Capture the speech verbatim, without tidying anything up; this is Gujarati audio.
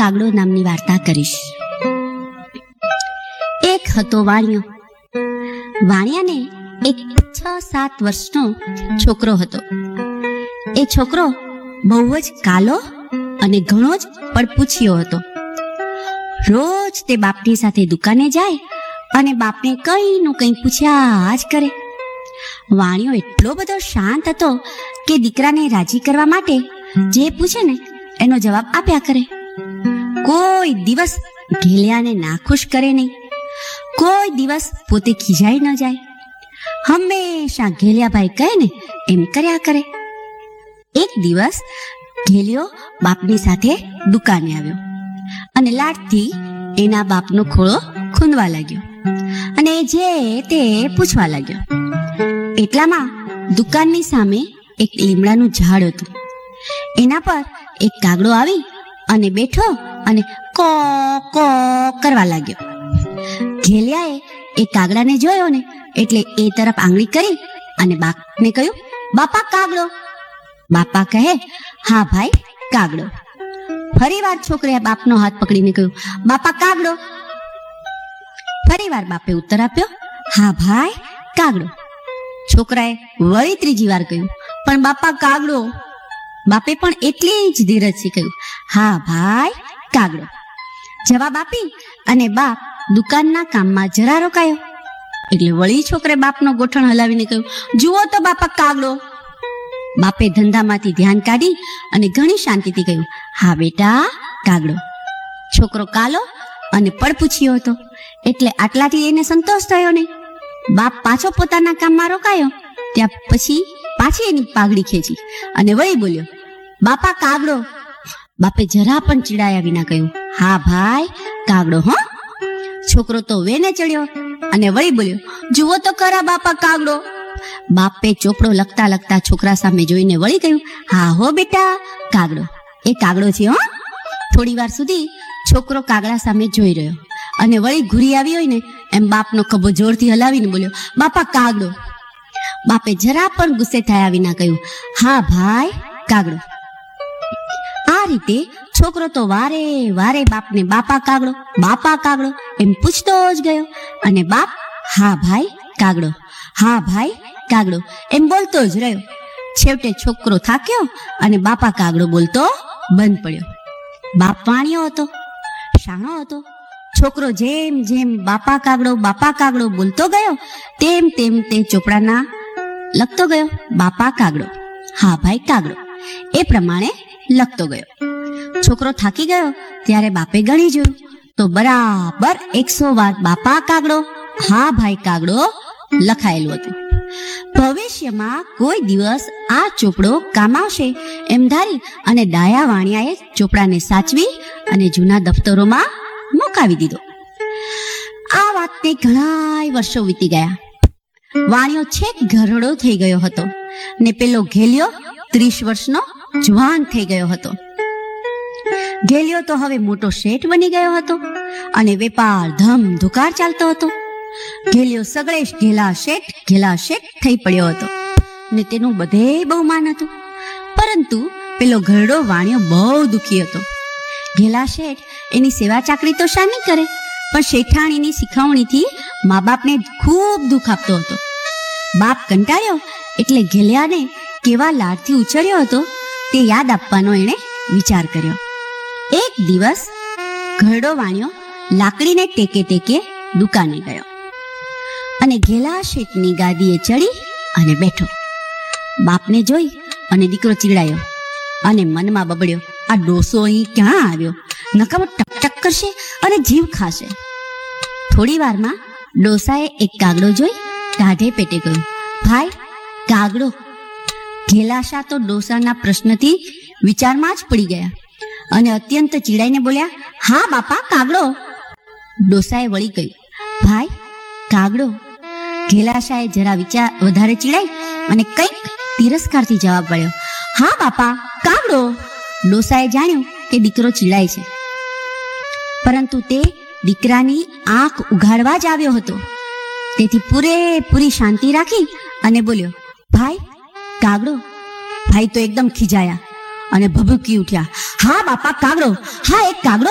કાગડો નામની વાર્તા કરીશ. એક હતો વાણિયો. વાણિયાને એક છ સાત વર્ષનો છોકરો હતો. એ છોકરો બહુ જ કાલો અને ઘણો જ પડપૂછિયો હતો. રોજ તે બાપની સાથે દુકાને જાય અને બાપને કંઈ નું કંઈ પૂછ્યા જ કરે. વાણિયો એટલો બધો શાંત હતો કે દીકરાને રાજી કરવા માટે જે પૂછે ને એનો જવાબ આપ્યા કરે. કોઈ દિવસ ઘેલિયાને નાખુશ કરે નહીં. કોઈ દિવસ પોતે ખીજાઈ ન જાય. હંમેશા ઘેલિયાભાઈ કહે ને એમ કર્યા કરે. એક દિવસ ઘેલિયો બાપની સાથે દુકાને આવ્યો અને લાડથી એના બાપનો ખોળો ખૂંદવા લાગ્યો અને જે તે પૂછવા લાગ્યો. એટલામાં દુકાનની સામે એક લીમડાનું ઝાડ હતું. એના પર એક કાગડો આવી અને બેઠો અને કો કો કરવા લાગ્યો. ઘેલિયાએ એ કાગડાને જોયો ને એટલે એ તરફ આંગળી કરી અને બાપને કહ્યું, બાપા કાગડો. બાપા કહે, હા ભાઈ કાગડો. ફરી વાર છોકરાએ બાપનો હાથ પકડીને કહ્યું, બાપા કાગડો. ફરી વાર બાપે ઉત્તર આપ્યો, હા ભાઈ કાગડો. છોકરાએ વળી ત્રીજી વાર કહ્યું, પણ બાપા કાગડો. બાપે પણ એટલી જ ધીરજથી કહ્યું, હા ભાઈ કાગડો. જવાબ આપી અને બાપ દુકાનના કામમાં જરા રોકાયો. એટલે વળી છોકરે બાપનો ગોઠણ હલાવીને કહ્યું, જુઓ તો બાપા કાગડો. બાપે ધંધામાંથી ધ્યાન કાઢી અને ઘણી શાંતિથી કહ્યું, હા બેટા કાગડો. છોકરો કાલો અને પડપૂછિયો હતો એટલે આટલાથી એને સંતોષ થયો નહીં. બાપ પાછો પોતાના કામમાં રોકાયો. ત્યાં પછી પાછી એની પાઘડી ખેંચી અને વળી બોલ્યો, બાપા કાગડો. બાપે જરા પણ ચીડાયા વિના કહ્યું, હા ભાઈ કાગડો. હો. છોકરો તો વેને ચડ્યો અને વળી બોલ્યો, જુઓ તો ખરા બાપા કાગડો. બાપે ચોપડો લખતા લખતા છોકરા સામે જોઈને વળી કહ્યું, હા હો બેટા કાગડો. એ કાગડો છે. હો. થોડી વાર સુધી છોકરો કાગડા સામે જોઈ રહ્યો અને વળી ઘૂરી આવી હોય ને એમ બાપનો ખભો જોરથી હલાવીને બોલ્યો, બાપા કાગડો. બાપે જરા પણ ગુસ્સે થયા વિના કહ્યું, હા ભાઈ કાગડો. આ રીતે છોકરો તો વારે વારે બાપને બાપા કાગડો બાપા કાગડો એમ પૂછતો જ ગયો અને બાપ હા ભાઈ કાગડો હા ભાઈ કાગડો એમ બોલતો જ રહ્યો. છેવટે છોકરો થાક્યો અને બાપા કાગડો બોલતો બંધ પડ્યો. બાપ વાણિયો હતો, શાણો હતો. છોકરો જેમ જેમ બાપા કાગડો બાપા કાગડો બોલતો ગયો તેમ તેમ તે ચોપડાના લખતો ગયો, બાપા કાગડો હા ભાઈ કાગડો. એ પ્રમાણે લખતો ગયો. છોકરો થાકી ગયો ત્યારે બાપે ગણી જોયું તો બરાબર એકસો વાર બાપા કાગડો હા ભાઈ કાગડો લખાયેલું હતું. ભવિષ્યમાં કોઈ દિવસ આ ચોપડો કામ આવશે એમ ધારી અને ડાયા વાણિયાએ ચોપડાને સાચવી અને જૂના દફતરોમાં મુકાવી દીધો. આ વાતને ઘણા વર્ષો વીતી ગયા. વાણિયો છેક ઘરડો થઈ ગયો હતો ને પેલો ઘેલિયો ત્રીસ વર્ષનો જુવાન થઈ ગયો હતો. ઘેલિયો તો હવે મોટો શેઠ બની ગયો હતો અને વેપાર ધમ ધુકાર ચાલતો હતો. ઘેલિયો સગળેશ ઘેલા શેઠ ઘેલા શેઠ થઈ પડ્યો હતો ને તેનું બધે બહુ માન હતું. પરંતુ પેલો ઘરડો વાણિયો બહુ દુખી હતો. ઘેલા શેઠ એની સેવા ચાકરી તો શાની કરે પણ શેઠાણીની શીખવણીથી મા બાપને ખૂબ દુઃખ આપતો હતો. બાપ કંટાળ્યો એટલે ઘેલિયાને કેવા લાડથી ઉછળ્યો હતો તે યાદ આપવાનો એણે વિચાર કર્યો. એક દિવસ ઘરડો વાણિયો લાકડીને ટેકે ટેકે દુકાને ગયો અને ઘેલા શેઠની ગાદીએ ચડી અને બેઠો. બાપને જોઈ અને દીકરો ચીડાયો અને મનમાં બબડ્યો, આ ડોસો અહીં ક્યાં આવ્યો? નકામો ટકટક કરશે અને જીવ ખાશે. થોડી વારમાં ડોસાએ એક કાગડો જોઈ ટાઢે પેટે કહ્યું, ભાઈ કાગડો. ઘેલાશા તો ડોસાના પ્રશ્નથી વિચારમાં જ પડી ગયા અને અત્યંત ચીડાઈને બોલ્યા, હા બાપા કાગડો. ડોસાએ વળી કહ્યું, ભાઈ કાગડો. ઘેલાશાએ જરા વિચાર વધારે ચીડાઈ અને કંઈક તિરસ્કારથી જવાબ મળ્યો, હા બાપા કાગડો. ડોસાએ જાણ્યું કે દીકરો ચીડાય છે, પરંતુ તે દીકરાની આંખ ઉઘાડવા જ આવ્યો હતો. તેથી પૂરેપૂરી શાંતિ રાખી અને બોલ્યો, ભાઈ કાગડો. ભાઈ તો એકદમ ખીજાયા અને ભભૂકી ઉઠ્યા, હા બાપા કાગડો. હા એક કાગડો